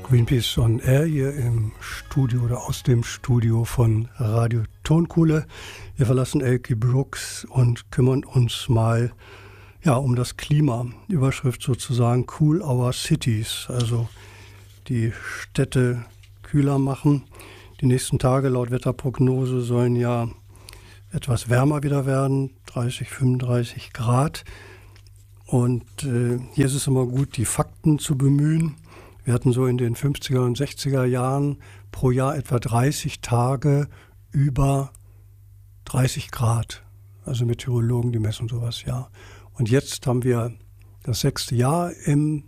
Greenpeace on Air hier im Studio oder aus dem Studio von Radio Tonkuhle. Wir verlassen Elkie Brooks und kümmern uns mal um das Klima. Überschrift sozusagen Cool Our Cities, also die Städte kühler machen. Die nächsten Tage laut Wetterprognose sollen ja etwas wärmer wieder werden, 30, 35 Grad. Und hier ist es immer gut, die Fakten zu bemühen. Wir hatten so in den 50er und 60er Jahren pro Jahr etwa 30 Tage über 30 Grad. Also Meteorologen, die messen sowas, ja. Und jetzt haben wir das 6. Jahr im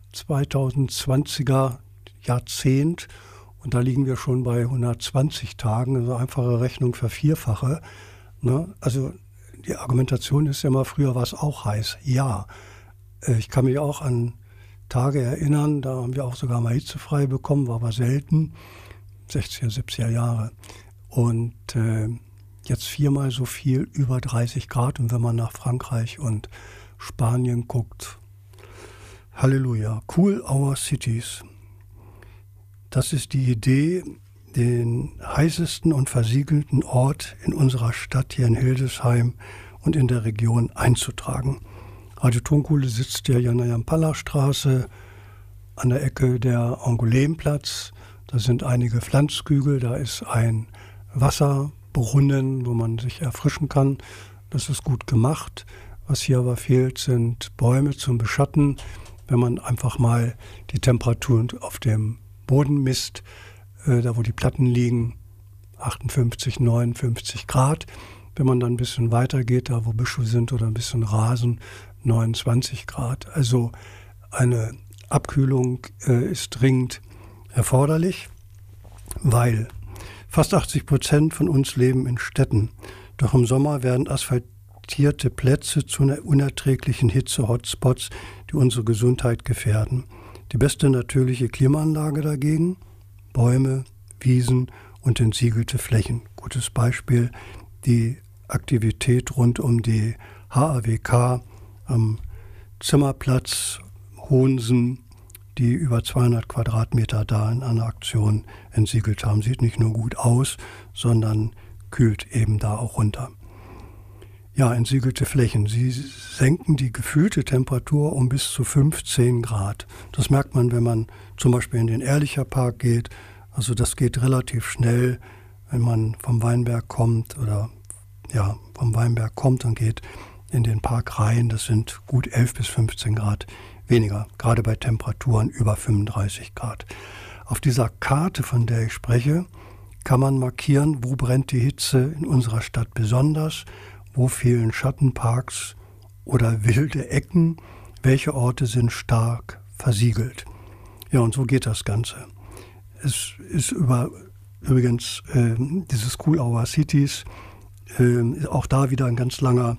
2020er Jahrzehnt. Und da liegen wir schon bei 120 Tagen. Also einfache Rechnung vervierfache. Ne? Also die Argumentation ist ja immer, früher war es auch heiß. Ja, ich kann mich auch an Tage erinnern, da haben wir auch sogar mal hitzefrei bekommen, war aber selten, 60er, 70er Jahre. Und jetzt 4-mal so viel, über 30 Grad. Und wenn man nach Frankreich und Spanien guckt, Halleluja, cool our cities. Das ist die Idee, den heißesten und versiegelten Ort in unserer Stadt hier in Hildesheim und in der Region einzutragen. Radio Tonkuhle sitzt ja an der Jampalla-Straße an der Ecke der Angoulême-Platz. Da sind einige Pflanzkügel, da ist ein Wasserbrunnen, wo man sich erfrischen kann. Das ist gut gemacht. Was hier aber fehlt, sind Bäume zum Beschatten. Wenn man einfach mal die Temperaturen auf dem Boden misst, da wo die Platten liegen, 58, 59 Grad. Wenn man dann ein bisschen weiter geht, da wo Büsche sind oder ein bisschen Rasen, 29 Grad. Also eine Abkühlung ist dringend erforderlich, weil fast 80% von uns leben in Städten. Doch im Sommer werden asphaltierte Plätze zu einer unerträglichen Hitze-Hotspots, die unsere Gesundheit gefährden. Die beste natürliche Klimaanlage dagegen? Bäume, Wiesen und entsiegelte Flächen. Gutes Beispiel, die Aktivität rund um die HAWK am Zimmerplatz Hohensen, die über 200 Quadratmeter da in einer Aktion entsiegelt haben. Sieht nicht nur gut aus, sondern kühlt eben da auch runter. Ja, entsiegelte Flächen. Sie senken die gefühlte Temperatur um bis zu 15 Grad. Das merkt man, wenn man zum Beispiel in den Ehrlicher Park geht. Also das geht relativ schnell, wenn man vom Weinberg kommt und geht in den Park rein. Das sind gut 11 bis 15 Grad weniger, gerade bei Temperaturen über 35 Grad. Auf dieser Karte, von der ich spreche, kann man markieren, wo brennt die Hitze in unserer Stadt besonders, wo fehlen Schattenparks oder wilde Ecken, welche Orte sind stark versiegelt. Ja, und so geht das Ganze. Es ist übrigens dieses Cool Our Cities, auch da wieder ein ganz langer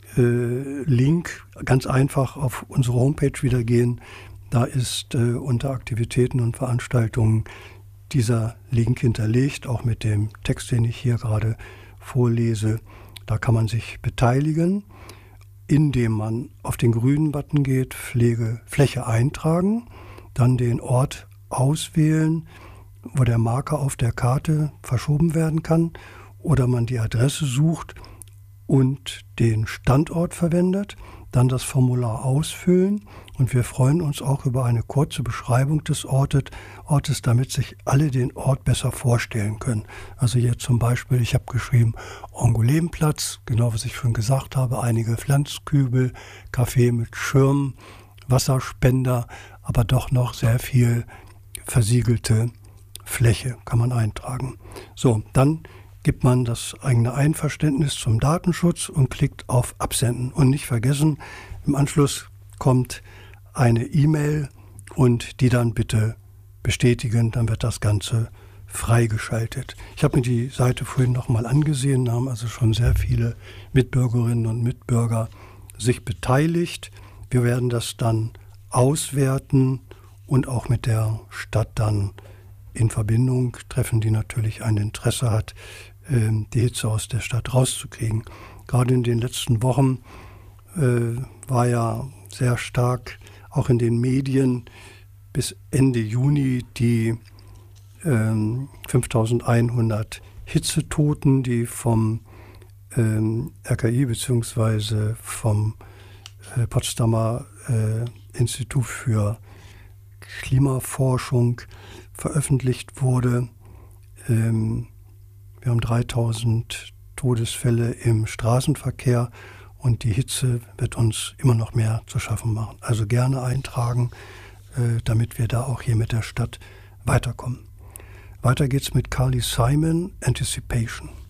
Link, ganz einfach auf unsere Homepage wieder gehen. Da ist unter Aktivitäten und Veranstaltungen dieser Link hinterlegt, auch mit dem Text, den ich hier gerade vorlese. Da kann man sich beteiligen, indem man auf den grünen Button geht, Fläche eintragen, dann den Ort auswählen, wo der Marker auf der Karte verschoben werden kann, oder man die Adresse sucht und den Standort verwendet, dann das Formular ausfüllen, und wir freuen uns auch über eine kurze Beschreibung des Ortes, damit sich alle den Ort besser vorstellen können. Also hier zum Beispiel, ich habe geschrieben Angoulême-Platz, genau was ich schon gesagt habe, einige Pflanzkübel, Café mit Schirm, Wasserspender, aber doch noch sehr viel versiegelte Fläche kann man eintragen. So, dann gibt man das eigene Einverständnis zum Datenschutz und klickt auf Absenden. Und nicht vergessen, im Anschluss kommt eine E-Mail und die dann bitte bestätigen, dann wird das Ganze freigeschaltet. Ich habe mir die Seite vorhin nochmal angesehen, da haben also schon sehr viele Mitbürgerinnen und Mitbürger sich beteiligt. Wir werden das dann auswerten und auch mit der Stadt dann in Verbindung treffen, die natürlich ein Interesse hat, die Hitze aus der Stadt rauszukriegen. Gerade in den letzten Wochen war ja sehr stark auch in den Medien bis Ende Juni die 5100 Hitzetoten, die vom RKI bzw. vom Potsdamer Institut für Klimaforschung veröffentlicht wurde. Wir haben 3000 Todesfälle im Straßenverkehr und die Hitze wird uns immer noch mehr zu schaffen machen. Also gerne eintragen, damit wir da auch hier mit der Stadt weiterkommen. Weiter geht's mit Carly Simon, Anticipation.